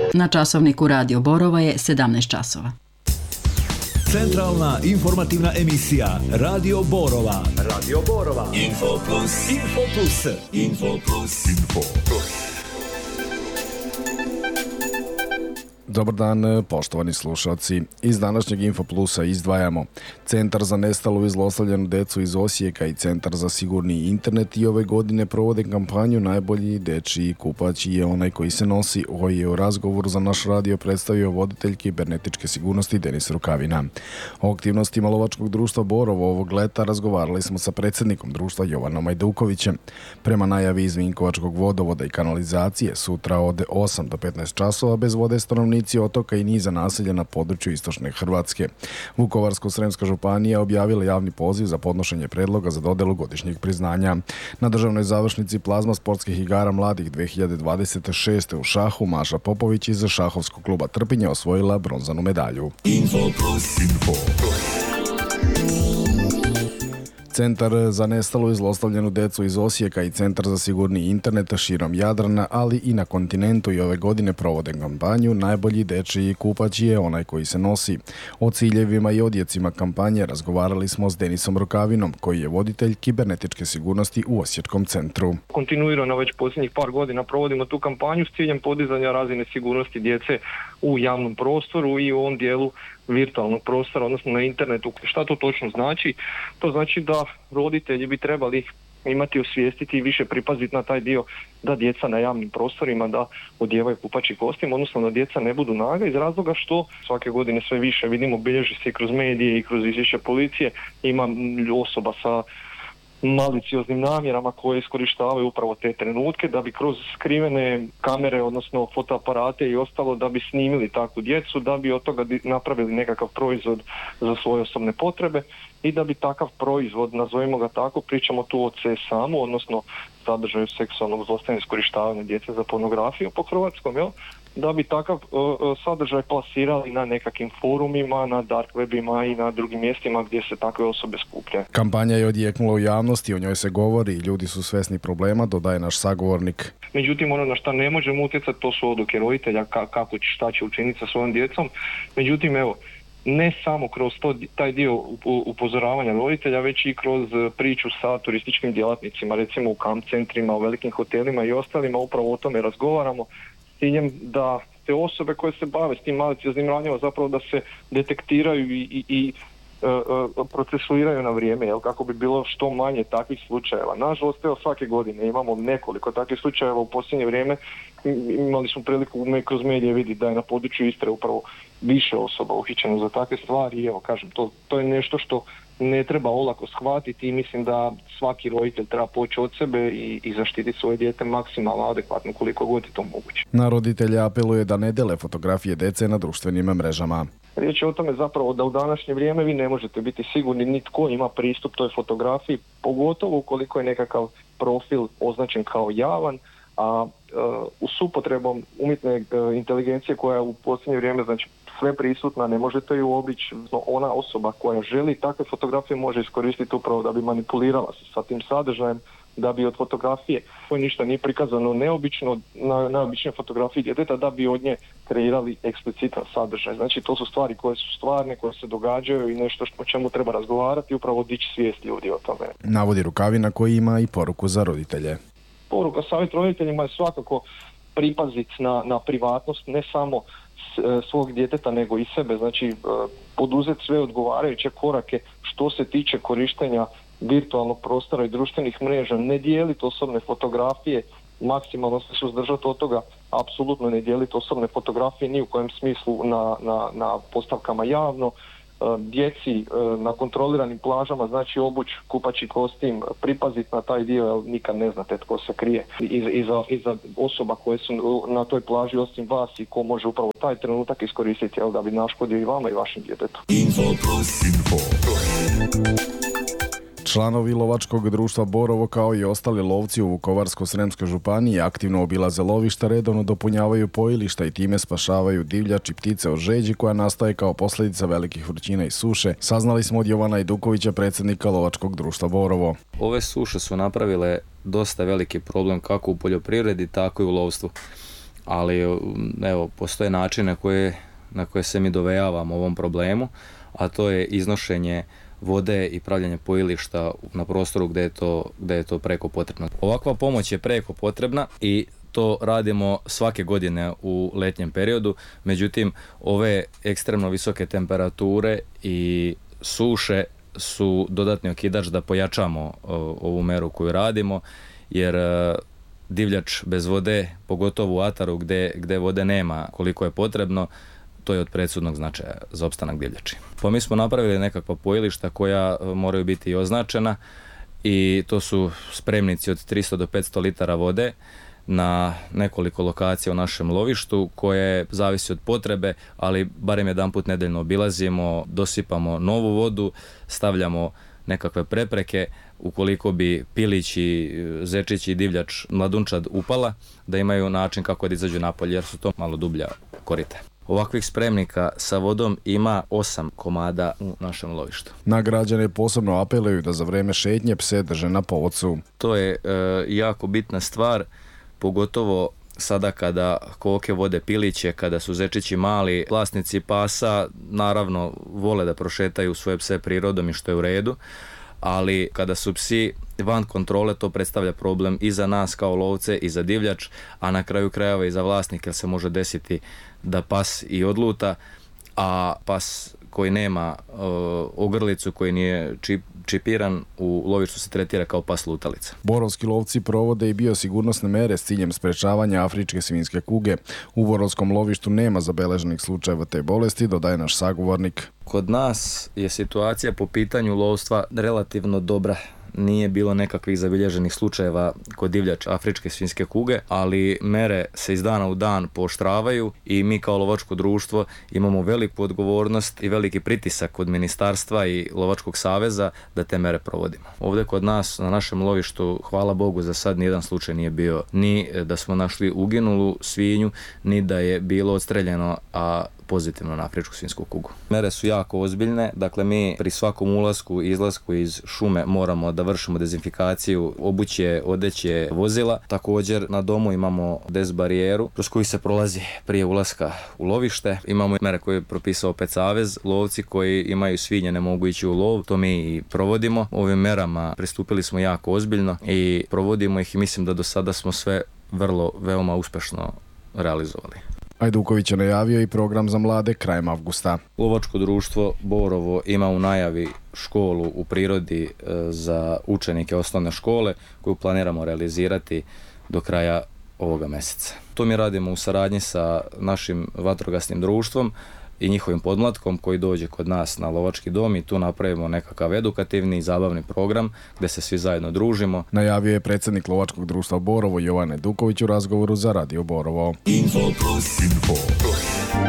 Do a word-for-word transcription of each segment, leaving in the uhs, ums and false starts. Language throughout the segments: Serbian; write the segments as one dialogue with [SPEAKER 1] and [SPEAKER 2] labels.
[SPEAKER 1] Na časovniku Radio Borova je sedamnaest časova.
[SPEAKER 2] Centralna informativna emisija Radio Borova. Radio Borova. Info Plus. Info Plus. Info Plus. Info Plus.
[SPEAKER 3] Dobar dan, poštovani slušalci. Iz današnjeg Info Plusa izdvajamo Centar za nestalu i zlostavljanu decu iz Osijeka i Centar za sigurni internet i ove godine provode kampanju Najbolji dečiji kupač je onaj koji se nosi. Ovo je u razgovoru za naš radio predstavio voditelj kibernetičke sigurnosti Denis Rukavina. O aktivnostima Lovačkog društva Borovo ovog leta razgovarali smo sa predsjednikom društva Jovanom Ajdukovićem. Prema najavi iz Vinkovačkog vodovoda i kanalizacije, sutra od osam do petnaest časova bez vode stanovnici otoka i niza naselja na području istočne Hrvatske. Vukovarsko-srijemska županija objavila javni poziv za podnošenje predloga za dodelu godišnjeg priznanja. Na državnoj završnici plazma sportskih igara mladih dvije hiljade dvadeset šeste u šahu Maša Popović iz šahovskog kluba Trpinja osvojila bronzanu medalju.
[SPEAKER 2] Info Plus. Info Plus.
[SPEAKER 3] Centar za nestalu i zlostavljanu decu iz Osijeka i Centar za sigurni internet širom Jadrana, ali i na kontinentu i ove godine provode kampanju Najbolji dečiji kupač je onaj koji se nosi. O ciljevima i odjecima kampanje razgovarali smo s Denisom Rukavinom, koji je voditelj kibernetičke sigurnosti u Osječkom centru.
[SPEAKER 4] Kontinuirano već posljednjih par godina provodimo tu kampanju s ciljem podizanja razine sigurnosti djece u javnom prostoru i u ovom dijelu virtualnog prostora, odnosno na internetu. Šta to točno znači? To znači da roditelji bi trebali imati osvijestiti i više pripaziti na taj dio da djeca na javnim prostorima da odijevaju kupaći kostim, odnosno da djeca ne budu naga, iz razloga što svake godine sve više vidimo, bilježi se i kroz medije i kroz izvješće policije, ima osoba sa malicioznim namjerama koje iskorištavaju upravo te trenutke da bi kroz skrivene kamere, odnosno fotoaparate i ostalo, da bi snimili takvu djecu, da bi od toga napravili nekakav proizvod za svoje osobne potrebe i da bi takav proizvod, nazovimo ga tako, pričamo tu o C S A M-u, odnosno sadržaju seksualnog zlostavljanja i iskorištavanja djece za pornografiju po hrvatskom, jel? Da bi takav uh, sadržaj plasirali na nekakvim forumima, na dark webima i na drugim mjestima gdje se takve osobe skupljaju.
[SPEAKER 3] Kampanja je odjeknula u javnosti, o njoj se govori i ljudi su svjesni problema, dodaje naš sagovornik.
[SPEAKER 4] Međutim, ono na šta ne možemo utjecati, to su odluke roditelja, ka- kako će, šta će učiniti sa svojom djecom. Međutim, evo, ne samo kroz to, taj dio upozoravanja roditelja, već i kroz priču sa turističkim djelatnicima, recimo u kamp centrima, u velikim hotelima i ostalima, upravo o tome razgovaramo, s ciljem da te osobe koje se bave s tim malicioznim radnjama zapravo da se detektiraju i, i, i uh, procesuiraju na vrijeme, jel, kako bi bilo što manje takvih slučajeva. Nažalost, evo, svake godine imamo nekoliko takvih slučajeva. U posljednje vrijeme imali smo priliku kroz medije vidjeti da je na području Istre upravo više osoba uhićeno za takve stvari i evo, kažem, to, to je nešto što ne treba olako shvatiti i mislim da svaki roditelj treba poći od sebe i, i zaštititi svoje dijete maksimalno adekvatno koliko god je to moguće.
[SPEAKER 3] Na roditelje apeluje da ne dele fotografije djece na društvenim mrežama.
[SPEAKER 4] Riječ je o tome zapravo da u današnje vrijeme vi ne možete biti sigurni nitko ima pristup toj fotografiji, pogotovo ukoliko je nekakav profil označen kao javan, a uh, u supotrebom umjetne uh, inteligencije koja je u posljednje vrijeme znači sve prisutna, ne možete ju obići. Ona osoba koja želi takve fotografije može iskoristiti upravo da bi manipulirala sa tim sadržajem, da bi od fotografije koje ništa nije prikazano neobično na neobičnoj fotografiji djeteta, da bi od nje kreirali eksplicitan sadržaj. Znači to su stvari koje su stvarne, koje se događaju i nešto o čemu treba razgovarati, upravo dići svijest ljudi o tome.
[SPEAKER 3] Navodi Rukavina koji ima i poruku za roditelje.
[SPEAKER 4] Poruka savjet roditeljima je svakako pripaziti na, na privatnost, ne samo svog djeteta nego i sebe, znači poduzeti sve odgovarajuće korake što se tiče korištenja virtualnog prostora i društvenih mreža, ne dijeliti osobne fotografije, maksimalno se suzdržati od toga, apsolutno ne dijeliti osobne fotografije ni u kojem smislu na, na, na postavkama javno, djeci na kontroliranim plažama, znači obuć kupaći kostim, pripaziti na taj dio jer nikad ne znate tko se krije iza, iza, iza osoba koje su na toj plaži osim vas i ko može upravo taj trenutak iskoristiti jel, da bi naškodio i vama i vašem djetetu.
[SPEAKER 2] Info Plus. Info Plus.
[SPEAKER 3] Članovi Lovačkog društva Borovo kao i ostali lovci u Vukovarsko-srijemskoj županiji aktivno obilaze lovišta, redovno dopunjavaju pojilišta i time spašavaju divljač i ptice od žeđi koja nastaje kao posljedica velikih vrućina i suše. Saznali smo od Jovana Ajdukovića, predsjednika Lovačkog društva Borovo.
[SPEAKER 5] Ove suše su napravile dosta veliki problem kako u poljoprivredi, tako i u lovstvu. ali evo, postoje načine koje, na koje se mi dovejavamo ovom problemu, a to je iznošenje vode i pravljanje pojilišta na prostoru gdje je to, gdje je to preko potrebno. Ovakva pomoć je preko potrebna i to radimo svake godine u letnjem periodu, međutim ove ekstremno visoke temperature i suše su dodatni okidač da pojačamo ovu meru koju radimo, jer divljač bez vode, pogotovo u ataru gdje, gdje vode nema koliko je potrebno, to je od presudnog značaja za opstanak divljači. Pa mi smo napravili nekakva pojilišta koja moraju biti označena i to su spremnici od tristo do petsto litara vode na nekoliko lokacija u našem lovištu koje zavisi od potrebe, ali barem jedan put nedeljno obilazimo, dosipamo novu vodu, stavljamo nekakve prepreke ukoliko bi pilić i zečić i divljač mladunčad upala, da imaju način kako da izađu napolje jer su to malo dublja korita. Ovakvih spremnika sa vodom ima osam komada u našem lovištu.
[SPEAKER 3] Na građane posebno apeluju da za vreme šetnje pse drže na povodcu.
[SPEAKER 5] To je e, jako bitna stvar, pogotovo sada kada koke vode piliće, kada su zečići mali. Vlasnici pasa naravno vole da prošetaju svoje pse prirodom i što je u redu, ali kada su psi van kontrole to predstavlja problem i za nas kao lovce i za divljač, a na kraju krajeva i za vlasnika, jer se može desiti da pas i odluta, a pas koji nema uh, ogrlicu, koji nije čip, čipiran, u lovištu se tretira kao pas lutalica.
[SPEAKER 3] Borovski lovci provode i biosigurnosne mere s ciljem sprečavanja afričke svinjske kuge. U borovskom lovištu nema zabeleženih slučajeva te bolesti, dodaje naš sagovornik.
[SPEAKER 5] Kod nas je situacija po pitanju lovstva relativno dobra. Nije bilo nekakvih zabilježenih slučajeva kod divljač afričke svinjske kuge, ali mere se iz dana u dan pooštravaju i mi kao lovačko društvo imamo veliku odgovornost i veliki pritisak od ministarstva i lovačkog saveza da te mere provodimo. Ovdje kod nas na našem lovištu, hvala Bogu, za sad nijedan slučaj nije bio ni da smo našli uginulu svinju, ni da je bilo odstreljeno, a pozitivno na afričku svinjsku kugu. Mere su jako ozbiljne, dakle mi pri svakom ulasku i izlasku iz šume moramo da vršimo dezinfikaciju obuće, odeće, vozila. Također na domu imamo des barijeru kroz koju se prolazi prije ulaska u lovište. Imamo mere koje je propisao opet savez. Lovci koji imaju svinje ne mogu ići u lov, to mi i provodimo. Ovim merama pristupili smo jako ozbiljno i provodimo ih i mislim da do sada smo sve vrlo, veoma uspešno realizovali.
[SPEAKER 3] Ajduković je najavio i program za mlade krajem avgusta.
[SPEAKER 5] Lovačko društvo Borovo ima u najavi školu u prirodi za učenike osnovne škole koju planiramo realizirati do kraja ovoga mjeseca. To mi radimo u saradnji sa našim vatrogasnim društvom i njihovim podmlatkom koji dođe kod nas na lovački dom i tu napravimo nekakav edukativni i zabavni program gdje se svi zajedno družimo.
[SPEAKER 3] Najavio je predsjednik lovačkog društva Borovo Jovan Ajduković u razgovoru za Radio Borovo.
[SPEAKER 2] Info plus, info plus.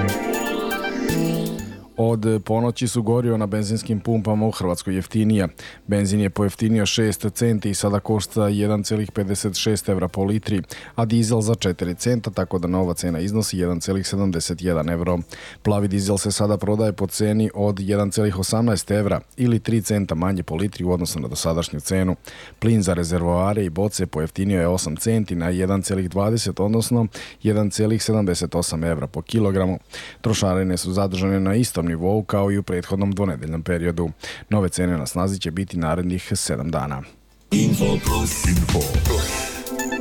[SPEAKER 3] Od ponoći su gorivo na benzinskim pumpama u Hrvatskoj jeftinija. Benzin je pojeftinio šest centi i sada košta jedan zarez pedeset šest evra po litri, a dizel za četiri centa, tako da nova cena iznosi jedan zarez sedamdeset jedan evro. Plavi dizel se sada prodaje po ceni od jedan zarez osamnaest evra ili tri centa manje po litri u odnosu na dosadašnju cenu. Plin za rezervoare i boce pojeftinio je osam centi na jedan zarez dvadeset, odnosno jedan zarez sedamdeset osam evra po kilogramu. Trošarine su zadržane na istom nivou kao i u prethodnom dvonedeljnom periodu. Nove cene na snazi će biti narednih sedam dana.
[SPEAKER 2] Info plus, info plus.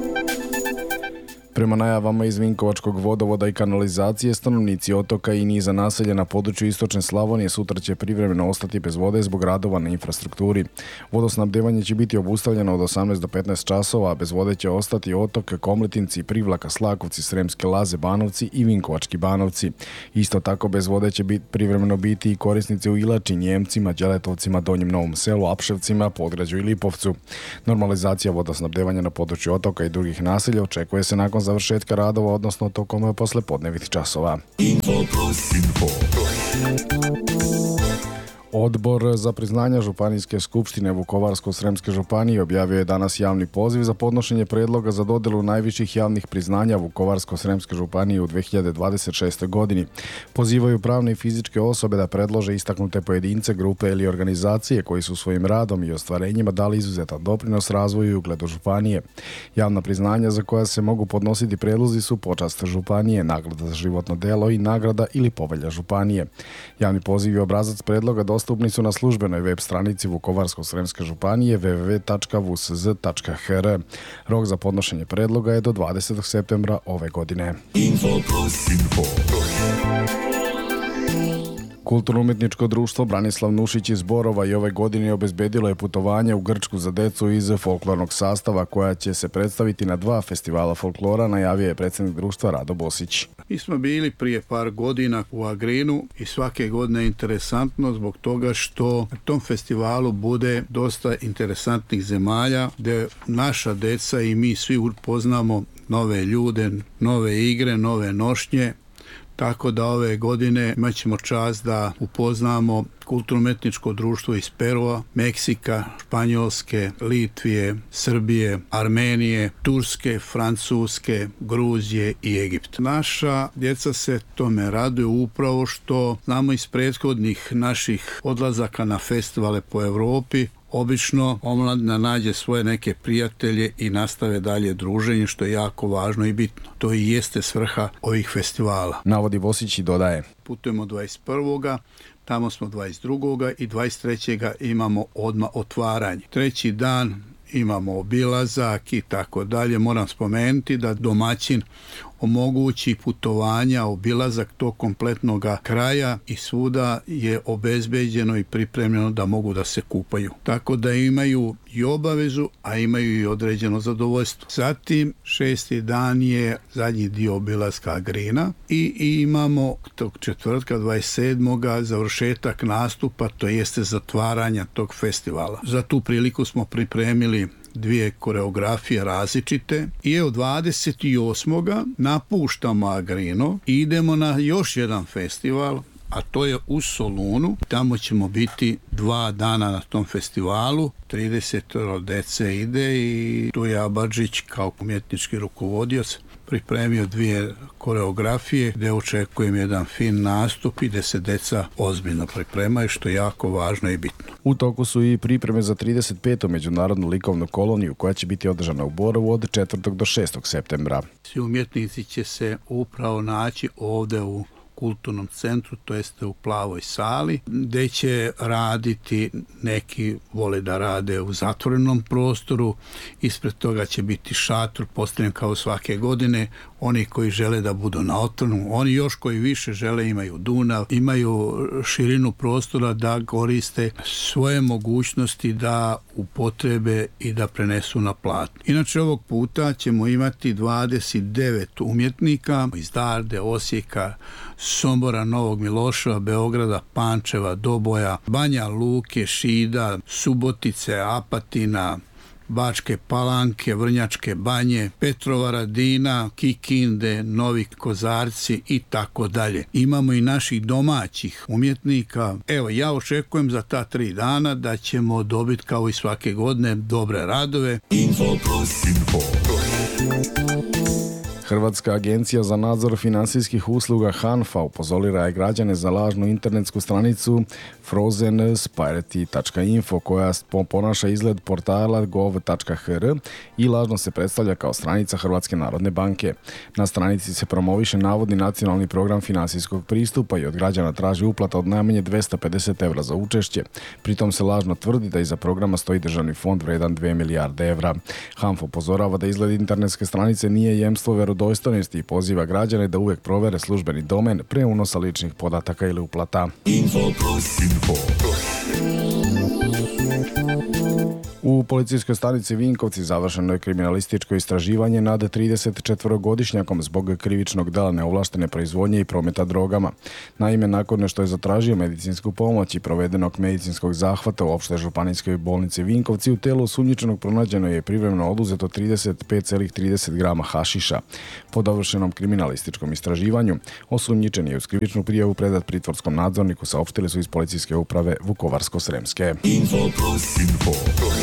[SPEAKER 3] Prema najavama iz Vinkovačkog vodovoda i kanalizacije, stanovnici otoka i niza naselja na području istočne Slavonije sutra će privremeno ostati bez vode zbog radova na infrastrukturi. Vodosnabdevanje će biti obustavljeno od osamnaest do petnaest časova, a bez vode će ostati otok, Komletinci, Privlaka, Slakovci, Sremske Laze, Banovci i Vinkovački Banovci. Isto tako bez vode će biti privremeno biti i korisnici u Ilači, Njemcima, Đeletovcima, Donjem Novom Selu, Apševcima, Podgrađu i Lipovcu. Normalizacija vodosnabdevanja na području otoka i drugih naselja očekuje se nakon završetka radova, odnosno tokom poslepodnevnih časova.
[SPEAKER 2] Info plus, info plus.
[SPEAKER 3] Odbor za priznanja Županijske skupštine Vukovarsko-sremske županije objavio je danas javni poziv za podnošenje predloga za dodelu najviših javnih priznanja Vukovarsko-sremske županije u dve hiljade dvadeset šestoj. godini. Pozivaju pravne i fizičke osobe da predlože istaknute pojedince, grupe ili organizacije koji su svojim radom i ostvarenjima dali izuzetan doprinos razvoju i ugledu županije. Javna priznanja za koja se mogu podnositi predlozi su počast županije, nagrada za životno delo i nagrada ili povelja županije. Javni poziv i obrazac predloga dostupni su na službenoj web stranici Vukovarsko-sremske županije w w w tačka v s z tačka h r. Rok za podnošenje predloga je do dvadesetog septembra ove godine.
[SPEAKER 2] Info plus, info plus.
[SPEAKER 3] Kulturno-umjetničko društvo Branislav Nušić iz Borova i ove godine obezbedilo je putovanje u Grčku za decu iz folklornog sastava koja će se predstaviti na dva festivala folklora, najavio je predsjednik društva Rado Bosić.
[SPEAKER 6] Mi smo bili prije par godina u Agrinu i svake godine je interesantno zbog toga što na tom festivalu bude dosta interesantnih zemalja gdje naša deca i mi svi upoznamo nove ljude, nove igre, nove nošnje. Tako da ove godine imat ćemo čast da upoznamo kulturno-umjetničko društvo iz Perua, Meksika, Španjolske, Litvije, Srbije, Armenije, Turske, Francuske, Gruzije i Egipta. Naša djeca se tome raduju upravo što znamo iz prethodnih naših odlazaka na festivale po Europi. Obično omladina nađe svoje neke prijatelje i nastave dalje druženje, što je jako važno i bitno. To i jeste svrha ovih festivala.
[SPEAKER 3] Navodi Bosić i dodaje.
[SPEAKER 6] Putujemo dvadeset prvoga tamo smo dvadeset drugoga i dvadeset trećega imamo odmah otvaranje. Treći dan imamo obilazak i tako dalje. Moram spomenuti da domaćin omogući putovanja, obilazak tog kompletnog kraja i svuda je obezbeđeno i pripremljeno da mogu da se kupaju. Tako da imaju i obavezu, a imaju i određeno zadovoljstvo. Zatim, šesti dan je zadnji dio obilaska Agrina i, i imamo tog četvrtka dvadeset sedmoga završetak nastupa, to jeste zatvaranja tog festivala. Za tu priliku smo pripremili dvije koreografije različite i evo dvadeset osmoga napuštamo Agrino i idemo na još jedan festival, a to je u Solunu. Tamo ćemo biti dva dana na tom festivalu, trideset dece ide i tu je Abadžić kao umjetnički rukovodioc pripremio dvije koreografije gdje očekujem jedan fin nastup i gdje se deca ozbiljno pripremaju, što je jako važno i bitno.
[SPEAKER 3] U toku su i pripreme za trideset petu međunarodnu likovnu koloniju koja će biti održana u Borovu od četvrtog do šestog septembra.
[SPEAKER 6] Svi umjetnici će se upravo naći ovdje u kulturnom centru, to jeste u Plavoj sali, gdje će raditi, neki vole da rade u zatvorenom prostoru, ispred toga će biti šator postavljen kao svake godine, oni koji žele da budu na otvorenom, oni još koji više žele imaju Dunav, imaju širinu prostora da koriste svoje mogućnosti da upotrebe i da prenesu na platno. Inače ovog puta ćemo imati dvadeset devet umjetnika iz Darde, Osijeka, Sombora, Novog Miloševa, Beograda, Pančeva, Doboja, Banja Luke, Šida, Subotice, Apatina, Bačke Palanke, Vrnjačke Banje, Petrovaradina, Kikinde, Novi Kozarci i tako dalje. Imamo i naših domaćih umjetnika. Evo, ja očekujem za ta tri dana da ćemo dobiti kao i svake godine dobre radove.
[SPEAKER 2] Info plus, info plus.
[SPEAKER 3] Hrvatska agencija za nadzor financijskih usluga HANFA upozorila je građane za lažnu internetsku stranicu frozen spirity tačka info koja ponaša izgled portala gov tačka h r i lažno se predstavlja kao stranica Hrvatske narodne banke. Na stranici se promoviše navodni nacionalni program financijskog pristupa i od građana traži uplata od najmanje dvesta pedeset evra za učešće. Pritom se lažno tvrdi da iza programa stoji državni fond vredan dve milijarde evra. HANFA upozorava da izgled internetske stranice nije jemstvo verodostojnosti i poziva građane da uvijek provere službeni domen pre unosa ličnih podataka ili uplata.
[SPEAKER 2] Info plus, info plus.
[SPEAKER 3] U policijskoj stanici Vinkovci završeno je kriminalističko istraživanje nad tridesetčetvorogodišnjakom zbog krivičnog dela neovlaštene proizvodnje i prometa drogama. Naime, nakon što je zatražio medicinsku pomoć i provedenog medicinskog zahvata u opštoj županijskoj bolnici Vinkovci, u telu osumnjičenog pronađeno je privremeno oduzeto trideset pet zarez trideset grama hašiša. Po dovršenom kriminalističkom istraživanju, osumnjičeni je uz krivičnu prijavu predat pritvorskom nadzorniku, saopštili su iz policijske uprave Vukovarsko-Sremske.
[SPEAKER 2] Info Plus. Info Plus.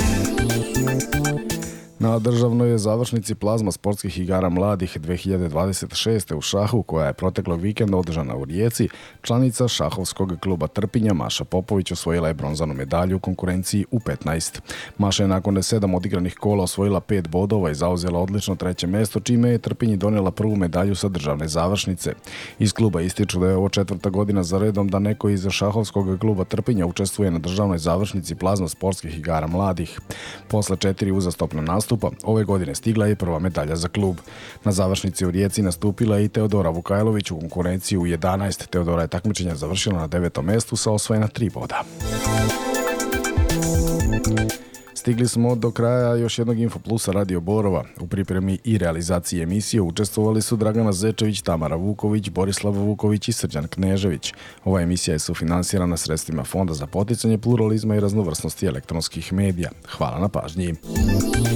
[SPEAKER 3] Na državnoj je završnici plazma sportskih igara mladih dve hiljade dvadeset šeste u šahu, koja je proteklog vikenda održana u Rijeci, članica šahovskog kluba Trpinja Maša Popović osvojila je bronzanu medalju u konkurenciji U petnaest. Maša je nakon sedam odigranih kola osvojila pet bodova i zauzela odlično treće mesto, čime je Trpinji donijela prvu medalju sa državne završnice. Iz kluba ističu da je ovo četvrta godina za redom da neko iz šahovskog kluba Trpinja učestvuje na državnoj završnici plazma sportskih igara mladih. Posle četiri uzastopna nastupa, ove godine stigla je i prva medalja za klub. Na završnici u Rijeci nastupila je i Teodora Vukajlović u konkurenciji U jedanaest. Teodora je takmičenje završila na devetom mestu sa osvojena tri boda. Stigli smo do kraja još jednog Infoplusa Radio Borova. U pripremi i realizaciji emisije učestvovali su Dragana Zečević, Tamara Vuković, Borislav Vuković i Srđan Knežević. Ova emisija je sufinansirana sredstvima Fonda za poticanje pluralizma i raznovrsnosti elektronskih medija. Hvala na pažnji.